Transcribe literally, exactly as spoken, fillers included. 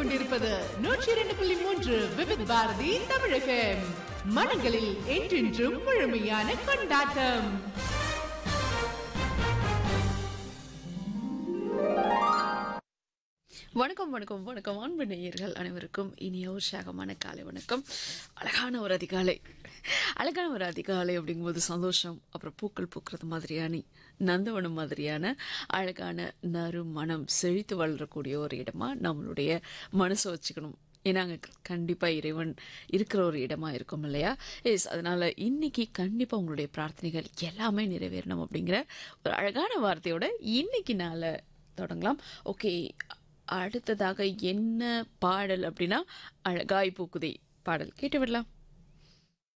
கேட்டுக்கொண்டிருப்பது நூற்றி இரண்டு புள்ளி மூன்று விவித் பாரதி தமிழகம். மனங்களில் என்றென்றும் முழுமையான கொண்டாட்டம். வணக்கம் வணக்கம் வணக்கம் அன்பு நேயர்கள் அனைவருக்கும் இனிய உற்சாகமான காலை வணக்கம். அழகான ஒரு அதிகாலை அழகான ஒரு அதிகாலை அப்படிங்கும்போது சந்தோஷம், அப்புறம் பூக்கள் பூக்கிறது மாதிரியான நந்தவனம் மாதிரியான அழகான நறுமணம் செழித்து வளரக்கூடிய ஒரு இடமா நம்மளுடைய மனசை வச்சுக்கணும். ஏன்னா அங்கே கண்டிப்பாக இறைவன் இருக்கிற ஒரு இடமா இருக்கும் இல்லையா? எஸ், அதனால இன்னைக்கு கண்டிப்பாக உங்களுடைய பிரார்த்தனைகள் எல்லாமே நிறைவேறணும் அப்படிங்கிற ஒரு அழகான வார்த்தையோட இன்னைக்கு நாளை தொடங்கலாம். ஓகே, அடுத்ததாக என்ன பாடல் அப்படின்னா அழகாய் பூக்குதே பாடல் கேட்டு விடலாம்.